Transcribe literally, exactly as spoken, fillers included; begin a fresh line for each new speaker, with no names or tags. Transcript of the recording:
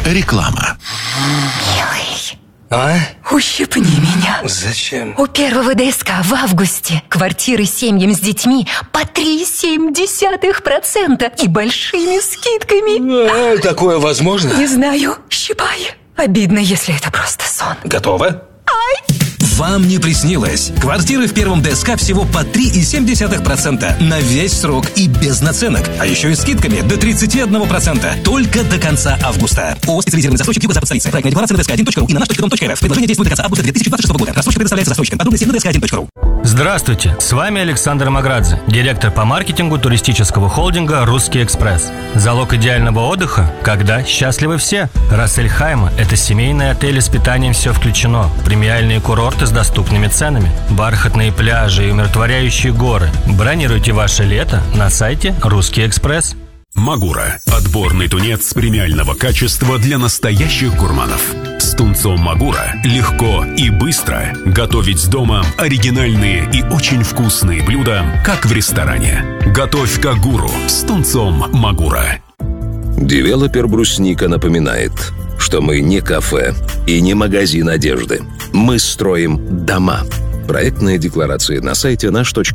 Реклама.
Милый,
А?
ущипни меня.
Зачем?
У первого ДСК в августе квартиры семьям с детьми по три целых семь десятых процента и большими скидками.
А, такое возможно?
Не знаю, щипай. Обидно, если это просто сон.
Готово?
Вам не приснилось. Квартиры в первом ДСК всего по три целых семь десятых процента на весь срок и без наценок. А еще и скидками до тридцать один процент. Только до конца августа. ООО «Специализированный застройщик Юго-Запад столицы». Проектная декларация на дск один точка ру и на наш точка ком точка рф. Предложение действует до конца августа две тысячи двадцать шестого года. Рассрочка предоставляется застройщикам. Подробности на дск один точка ру.
Здравствуйте, с вами Александр Маградзе, директор по маркетингу туристического холдинга «Русский экспресс». Залог идеального отдыха, когда счастливы все. Рассель Хайма – это семейные отели с питанием «Все включено», премиальные курорты с доступными ценами, бархатные пляжи и умиротворяющие горы. Бронируйте ваше лето на сайте «Русский экспресс».
Магура. Отборный тунец премиального качества для настоящих гурманов. С тунцом Магура легко и быстро готовить дома оригинальные и очень вкусные блюда, как в ресторане. Готовь как гуру с тунцом Магура.
Девелопер «Брусника» напоминает, что мы не кафе и не магазин одежды. Мы строим дома. Проектная декларация на сайте наш точка